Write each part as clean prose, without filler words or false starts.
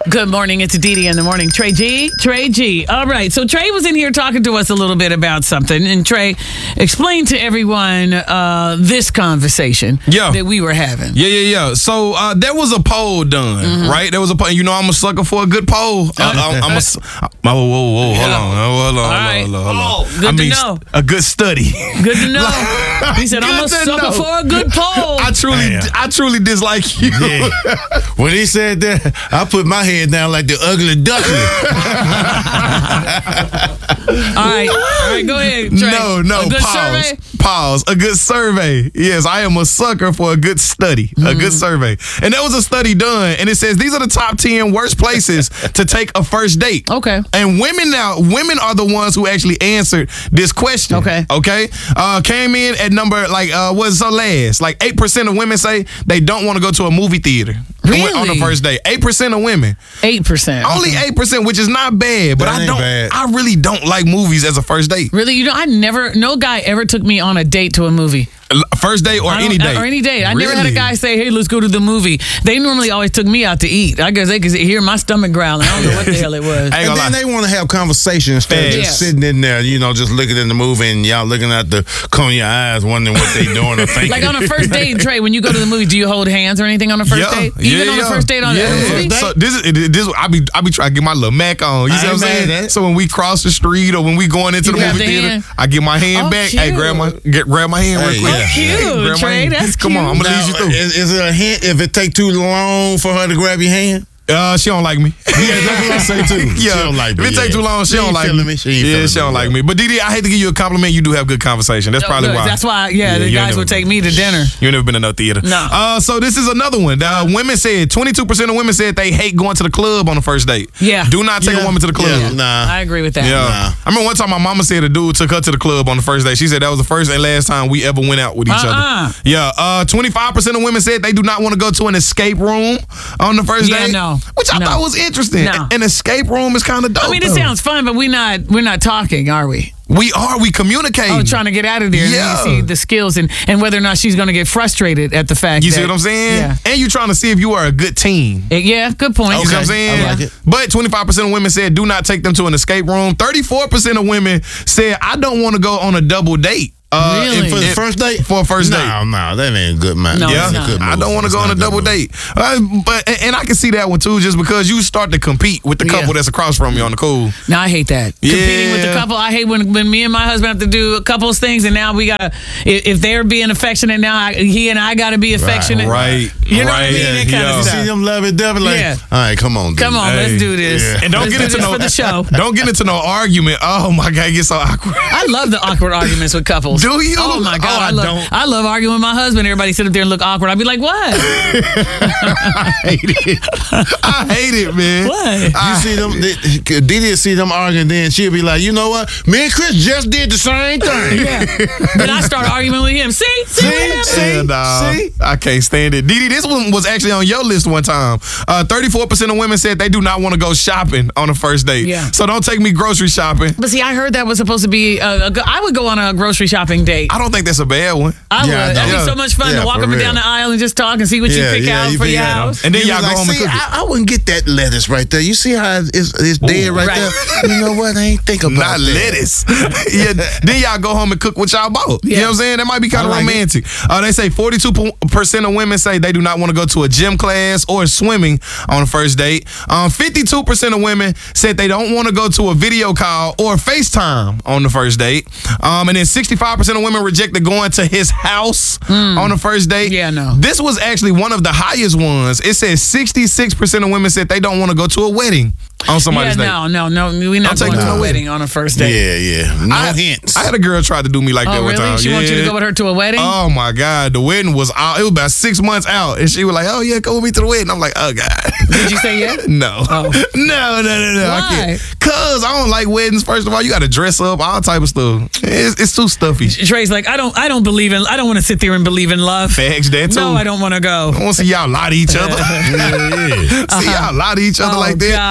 Good morning. It's Didi in the morning. Trey G. All right. So Trey was in here talking to us a little bit about something. And Trey, explain to everyone this conversation that we were having. Yeah. So there was a poll done, right? There was a poll. You know, I'm a sucker for a good poll. Hold on. Hold on. Good to know. A good study. Good to know. He said, I'm a sucker for a good poll. I truly dislike you. Yeah. When he said that, I put my head down like the ugly duckling. All right, go ahead, Trey. No, a good pause. survey? Pause. A good survey. Yes, I am a sucker for a good study, a good survey. And there was a study done, and it says these are the top 10 worst places to take a first date. Okay. And women are the ones who actually answered this question. Okay. Came in at number, what's the last? 8% of women say they don't want to go to a movie theater. Really? On the first date. 8% of women. 8%. Only 8%, which is not bad, but I really don't like movies as a first date. Really? No guy ever took me on a date to a movie. First date or any date? Or any date. I never had a guy say, hey, let's go to the movie. They normally always took me out to eat. I guess they could hear my stomach growling. I don't know what the hell it was. And then they want to have conversations instead of just sitting in there, just looking in the movie and y'all looking at the corner of your eyes wondering what they doing or thinking. Like on a first date, Trey, when you go to the movie, do you hold hands or anything on a first date? Even on a first date on a movie? So this I be trying to get my little Mac on. You see what I'm saying? So when we cross the street or when we going into the movie theater, I get my hand back. Cute. Hey, grab my hand real quick. Oh, cute. Trey, that's cute. Come on, I'm gonna lead you through. Is it a hint if it take too long for her to grab your hand? She don't like me. Yeah, that's what I say too. Yeah, she don't like me. If it take too long, she don't like me. She don't like me. But Didi, I hate to give you a compliment. You do have good conversation. That's probably why. That's why. The guys would take me to dinner. You never been in no theater. No. So this is another one. Women said 22% of women said they hate going to the club on the first date. Yeah. Do not take a woman to the club. Yeah, nah. I agree with that. Yeah. Nah. I remember one time my mama said a dude took her to the club on the first date. She said that was the first and last time we ever went out with each other. Yeah. 25% of women said they do not want to go to an escape room on the first date. No. Which I thought was interesting. No. An escape room is kind of dope. I mean, it sounds fun, but we're not talking, are we? We communicate. Oh, trying to get out of there. Yeah. And you see the skills and whether or not she's going to get frustrated at the fact You see what I'm saying? Yeah. And you're trying to see if you are a good team. Yeah, good point. You see what I'm saying? I like it. But 25% of women said do not take them to an escape room. 34% of women said I don't want to go on a double date. Really? For the first date? For a first date. No, that ain't a good man. No, Yeah, I don't want to go on a double date. But I can see that one too, just because you start to compete with the couple that's across from you on the cool. No, I hate that. Yeah. Competing with the couple. I hate when me and my husband have to do a couple of things, and now we gotta. If they're being affectionate, now he and I gotta be affectionate. Right. You know what I mean? That kind of You stuff. see them love it, devil. Like, all right, come on, dude. Come on, let's do this. Yeah. And don't Let's get do into this no for the show. Don't get into no argument. Oh my God, it gets so awkward. I love the awkward arguments with couples. Do you? Oh my God, I love arguing with my husband. Everybody sit up there and look awkward. I'd be like, what? I hate it. I hate it, man. What? You see them, Didi see them arguing, then she'll be like, you know what? Me and Chris just did the same thing. Yeah. Then I start arguing with him. See? I can't stand it. Didi, this one was actually on your list one time. 34% of women said they do not want to go shopping on a first date. Yeah. So don't take me grocery shopping. But see, I heard that was supposed to be I would go on a grocery shopping date. I don't think that's a bad one. I would. That'd be so much fun to walk up and down the aisle and just talk and see what you pick out for your house. And then y'all go home and cook it. I wouldn't get that lettuce right there. You see how it's dead right there? You know what? I ain't think about Not that. lettuce. Yeah. Then y'all go home and cook what y'all bought. You know what I'm saying? That might be kind of romantic. They say 42% of women say they do not want to go to a gym class or swimming on a first date. 52% of women said they don't want to go to a video call or FaceTime on the first date. And then 65% of women rejected going to his house on the first date. Yeah, no. This was actually one of the highest ones. It says 66% of women said they don't want to go to a wedding on somebody's date. No. We're not going to a wedding on a first date. Yeah. No hints. I had a girl try to do me like that one time. She wants you to go with her to a wedding? Oh my God. The wedding was out. It was about 6 months out. And she was like, oh yeah, go with me to the wedding. I'm like, oh God. Did you say yes? No. Oh. No. Why? I can't. Cause I don't like weddings. First of all, you got to dress up, all type of stuff. It's too stuffy. Trey's like, I don't want to sit there and believe in love. Facts, that too. No, I don't want to go. I want to see y'all lie to each other. See y'all lie to each other like that. God. And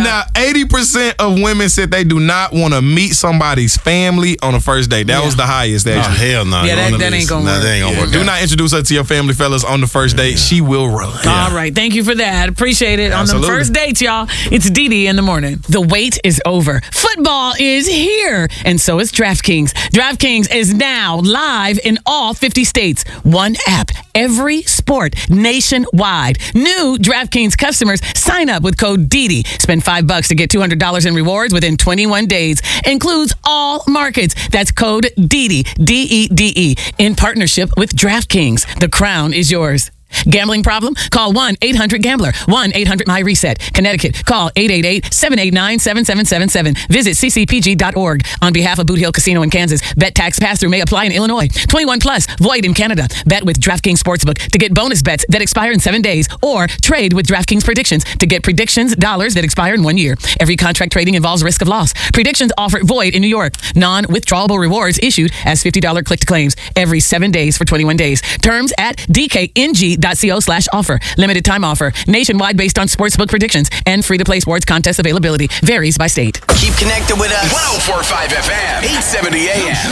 now 80% of women said they do not want to meet somebody's family on a first date. That was the highest. Actually. Hell no. Yeah, that ain't gonna work. That ain't gonna work. Do not introduce her to your family, fellas, on the first date. She will run. All right. Thank you for that. Appreciate it. Absolutely. On the first dates, y'all, it's DD in the morning. The wait is over. Football is here. And so is DraftKings. DraftKings is now live in all 50 states. One app, every sport, nationwide. New DraftKings customers sign up with code DD. Spend $5 to get $200 in rewards within 21 days. Includes all markets. That's code DD, DEDE, in partnership with DraftKings. The crown is yours. Gambling problem? Call 1-800-GAMBLER. 1-800-MY-RESET. Connecticut. Call 888-789-7777. Visit ccpg.org. On behalf of Boot Hill Casino in Kansas, bet tax pass-through may apply in Illinois. 21 plus. Void in Canada. Bet with DraftKings Sportsbook to get bonus bets that expire in 7 days, or trade with DraftKings Predictions to get predictions dollars that expire in 1 year. Every contract trading involves risk of loss. Predictions offer void in New York. Non-withdrawable rewards issued as $50 click to claims every 7 days for 21 days. Terms at dkng.co/offer. Limited time offer. Nationwide based on sportsbook predictions and free-to-play sports contest availability. Varies by state. Keep connected with us. 104.5 FM, 870 AM.